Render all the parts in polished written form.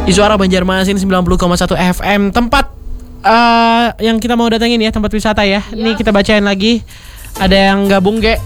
Di Suara Banjarmasin 90,1 FM. Tempat yang kita mau datengin ya, tempat wisata ya. Ini kita bacain lagi. Ada yang gabung, Ge.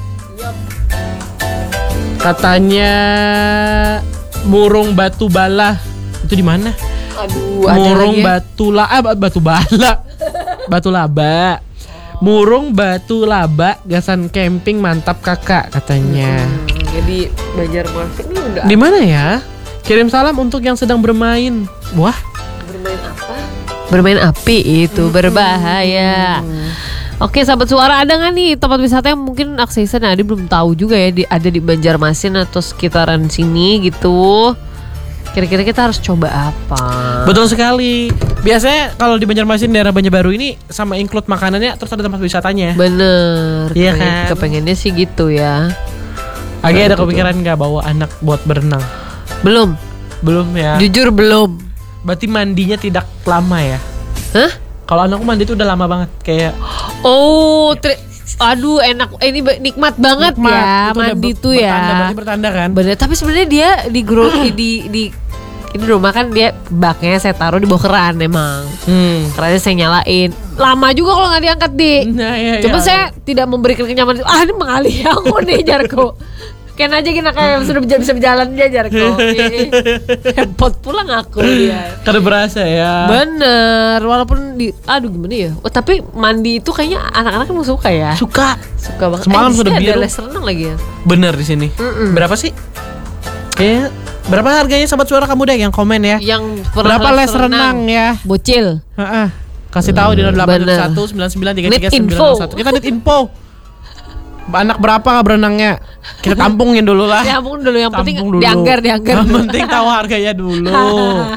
Katanya Murung Batu Bala. Itu di mana? Aduh, Murung ada Batu Bala. Batu Laba. Murung Batu Laba, gasan camping mantap kakak katanya. Jadi Banjarmasin ini udah. Di mana ya? Kirim salam untuk yang sedang bermain. Wah, Bermain apa? Bermain api itu berbahaya. Oke, sahabat Suara, ada nggak nih tempat wisata yang mungkin aksesnya Adi belum tahu juga ya, ada di Banjarmasin atau sekitaran sini gitu. Kira-kira kita harus coba apa? betul sekali. Biasanya kalau di Banjarmasin daerah Banjarbaru ini sama include makanannya terus ada tempat wisatanya. Bener. Iya kan? Kepengennya sih gitu ya. Agi ada kepikiran nggak bawa anak buat berenang? Belum. Belum ya. Jujur belum. Berarti mandinya tidak lama ya? Hah? Kalau anakku mandi tuh udah lama banget kayak. Oh, aduh enak. Ini nikmat banget Nikmat. ya Itu udah mandi tuh ya. Bertanda, bertanda kan? Bener. Tapi sebenarnya dia di ini rumah kan dia baknya saya taruh di bawah keran emang. Kerannya saya nyalain. Lama juga kalau nggak diangkat di. Nah, iya, Cuma iya. saya tidak memberikan kenyamanan. Ini mengalih aku nih Jarko. Ken aja gini kayak sudah bisa berjalan dia Jarko. Repot pulang aku dia. Kada berasa ya. Bener, walaupun gimana ya? Oh, tapi mandi itu kayaknya anak-anak emang suka ya. Suka Suka banget. Semalam di sudah sini biru. ada les renang lagi ya. bener di sini. Berapa sih? Kayaknya berapa harganya sahabat Suara kamu deh yang komen ya? Yang pernah Berapa les renang ya? Bocil. Heeh. Kasih tahu di 0811 99 33 991. Kita need info. Anak berapa nggak berenangnya? Kita tampungin dulu lah. Ya ampun dulu, yang penting Tampung dulu. dianggar. Yang penting tahu harganya dulu.